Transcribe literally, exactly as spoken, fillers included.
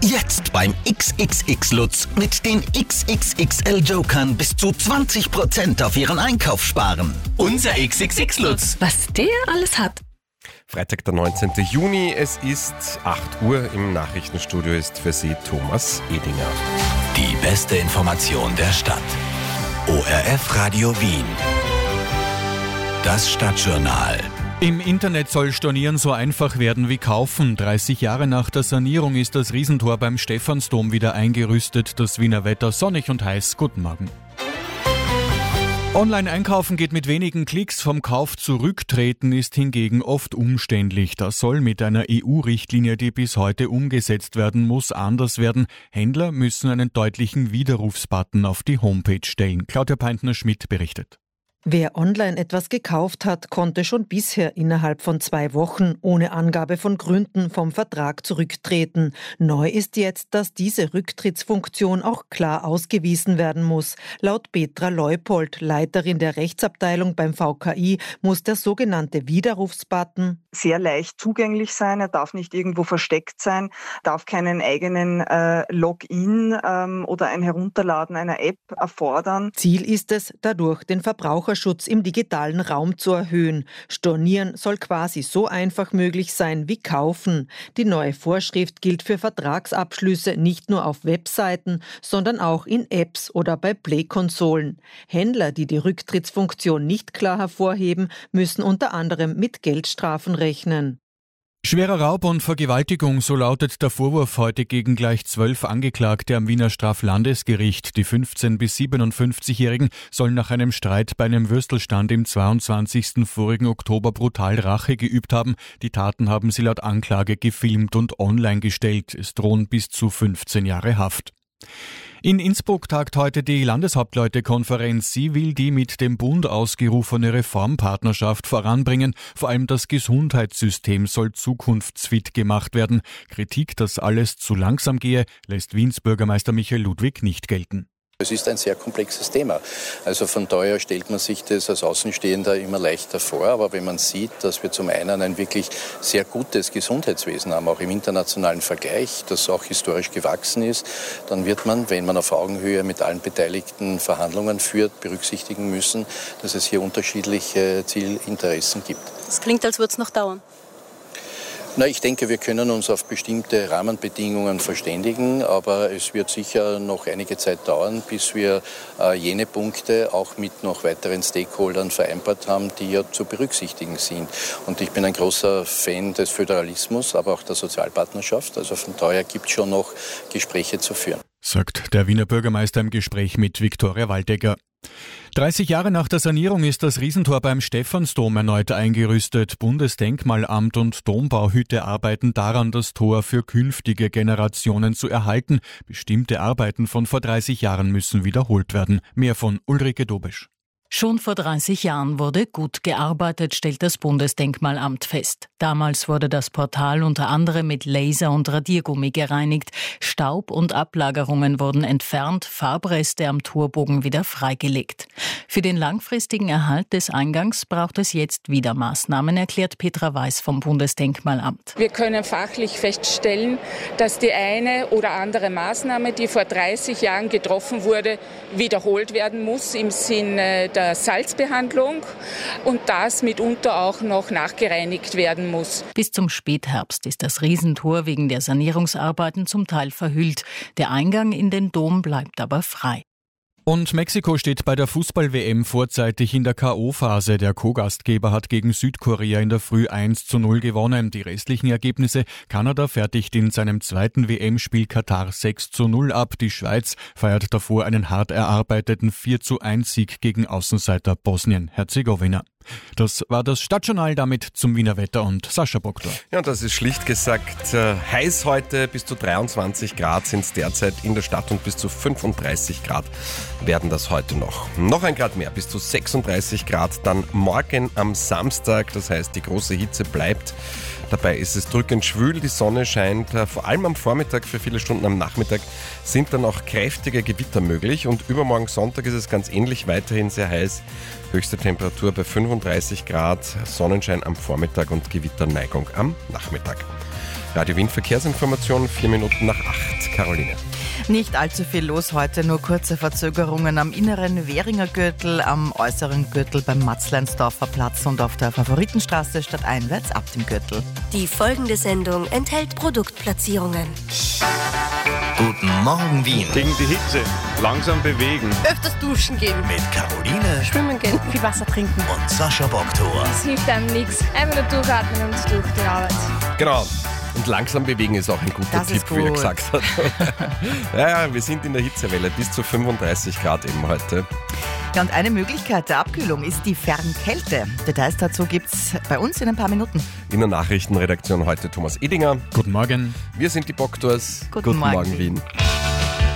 Jetzt beim X X X Lutz mit den X X X L Jokern bis zu zwanzig Prozent auf Ihren Einkauf sparen. Unser X X X Lutz. Was der alles hat. Freitag, der neunzehnten Juni, es ist acht Uhr, im Nachrichtenstudio ist für Sie Thomas Edinger. Die beste Information der Stadt. O R F Radio Wien. Das Stadtjournal. Im Internet soll Stornieren so einfach werden wie kaufen. dreißig Jahre nach der Sanierung ist das Riesentor beim Stephansdom wieder eingerüstet. Das Wiener Wetter sonnig und heiß. Guten Morgen. Online-Einkaufen geht mit wenigen Klicks, vom Kauf zurücktreten ist hingegen oft umständlich. Das soll mit einer E U-Richtlinie, die bis heute umgesetzt werden muss, anders werden. Händler müssen einen deutlichen Widerrufsbutton auf die Homepage stellen. Claudia Peintner-Schmidt berichtet. Wer online etwas gekauft hat, konnte schon bisher innerhalb von zwei Wochen ohne Angabe von Gründen vom Vertrag zurücktreten. Neu ist jetzt, dass diese Rücktrittsfunktion auch klar ausgewiesen werden muss. Laut Petra Leupold, Leiterin der Rechtsabteilung beim V K I, muss der sogenannte Widerrufsbutton sehr leicht zugänglich sein. Er darf nicht irgendwo versteckt sein, darf keinen eigenen äh, Login ähm, oder ein Herunterladen einer App erfordern. Ziel ist es, dadurch den Verbraucherschutz im digitalen Raum zu erhöhen. Stornieren soll quasi so einfach möglich sein wie kaufen. Die neue Vorschrift gilt für Vertragsabschlüsse nicht nur auf Webseiten, sondern auch in Apps oder bei Play-Konsolen. Händler, die die Rücktrittsfunktion nicht klar hervorheben, müssen unter anderem mit Geldstrafen rechnen. Schwerer Raub und Vergewaltigung, so lautet der Vorwurf heute gegen gleich zwölf Angeklagte am Wiener Straflandesgericht. Die fünfzehn- bis siebenundfünfzigjährigen sollen nach einem Streit bei einem Würstelstand im zweiundzwanzigsten vorigen Oktober brutal Rache geübt haben. Die Taten haben sie laut Anklage gefilmt und online gestellt. Es drohen bis zu fünfzehn Jahre Haft. In Innsbruck tagt heute die Landeshauptleutekonferenz. Sie will die mit dem Bund ausgerufene Reformpartnerschaft voranbringen. Vor allem das Gesundheitssystem soll zukunftsfit gemacht werden. Kritik, dass alles zu langsam gehe, lässt Wiens Bürgermeister Michael Ludwig nicht gelten. Es ist ein sehr komplexes Thema. Also von daher stellt man sich das als Außenstehender immer leichter vor. Aber wenn man sieht, dass wir zum einen ein wirklich sehr gutes Gesundheitswesen haben, auch im internationalen Vergleich, das auch historisch gewachsen ist, dann wird man, wenn man auf Augenhöhe mit allen Beteiligten Verhandlungen führt, berücksichtigen müssen, dass es hier unterschiedliche Zielinteressen gibt. Es klingt, als würde es noch dauern. Na, ich denke, wir können uns auf bestimmte Rahmenbedingungen verständigen, aber es wird sicher noch einige Zeit dauern, bis wir äh, jene Punkte auch mit noch weiteren Stakeholdern vereinbart haben, die ja zu berücksichtigen sind. Und ich bin ein großer Fan des Föderalismus, aber auch der Sozialpartnerschaft. Also von daher gibt es schon noch Gespräche zu führen. Sagt der Wiener Bürgermeister im Gespräch mit Viktoria Waldecker. dreißig Jahre nach der Sanierung ist das Riesentor beim Stephansdom erneut eingerüstet. Bundesdenkmalamt und Dombauhütte arbeiten daran, das Tor für künftige Generationen zu erhalten. Bestimmte Arbeiten von vor dreißig Jahren müssen wiederholt werden. Mehr von Ulrike Dobisch. Schon vor dreißig Jahren wurde gut gearbeitet, stellt das Bundesdenkmalamt fest. Damals wurde das Portal unter anderem mit Laser und Radiergummi gereinigt. Staub und Ablagerungen wurden entfernt, Farbreste am Torbogen wieder freigelegt. Für den langfristigen Erhalt des Eingangs braucht es jetzt wieder Maßnahmen, erklärt Petra Weiß vom Bundesdenkmalamt. Wir können fachlich feststellen, dass die eine oder andere Maßnahme, die vor dreißig Jahren getroffen wurde, wiederholt werden muss im Sinne der Salzbehandlung und das mitunter auch noch nachgereinigt werden muss. Bis zum Spätherbst ist das Riesentor wegen der Sanierungsarbeiten zum Teil verhüllt. Der Eingang in den Dom bleibt aber frei. Und Mexiko steht bei der Fußball-W M vorzeitig in der K O-Phase. Der Co-Gastgeber hat gegen Südkorea in der Früh eins zu null gewonnen. Die restlichen Ergebnisse: Kanada fertigt in seinem zweiten W M-Spiel Katar sechs zu null ab. Die Schweiz feiert davor einen hart erarbeiteten vier zu eins Sieg gegen Außenseiter Bosnien-Herzegowina. Das war das Stadtjournal, damit zum Wiener Wetter und Sascha Boktor. Ja, und das ist schlicht gesagt äh, heiß heute. Bis zu dreiundzwanzig Grad sind es derzeit in der Stadt und bis zu fünfunddreißig Grad werden das heute noch. Noch ein Grad mehr, bis zu sechsunddreißig Grad dann morgen am Samstag. Das heißt, die große Hitze bleibt. Dabei ist es drückend schwül, die Sonne scheint, vor allem am Vormittag, für viele Stunden am Nachmittag sind dann auch kräftige Gewitter möglich und übermorgen Sonntag ist es ganz ähnlich, weiterhin sehr heiß, höchste Temperatur bei fünfunddreißig Grad, Sonnenschein am Vormittag und Gewitterneigung am Nachmittag. Radio Wien Verkehrsinformation, vier Minuten nach acht. Caroline. Nicht allzu viel los heute, nur kurze Verzögerungen am inneren Währinger Gürtel, am äußeren Gürtel beim Matzleinsdorfer Platz und auf der Favoritenstraße stadteinwärts ab dem Gürtel. Die folgende Sendung enthält Produktplatzierungen. Guten Morgen Wien. Gegen die Hitze. Langsam bewegen. Öfters duschen gehen. Mit Caroline. Schwimmen gehen. Viel Wasser trinken. Und Sascha Bocktor. Das hilft einem nichts. Einfach nur durchatmen und durch die Arbeit. Genau. Und langsam bewegen ist auch ein guter Das Tipp, ist wie er gut. gesagt hat. ja, ja, wir sind in der Hitzewelle, bis zu fünfunddreißig Grad eben heute. Ja, und eine Möglichkeit der Abkühlung ist die Fernkälte. Details dazu gibt's bei uns in ein paar Minuten. In der Nachrichtenredaktion heute Thomas Edinger. Guten Morgen. Wir sind die Boktors. Guten Morgen, Wien.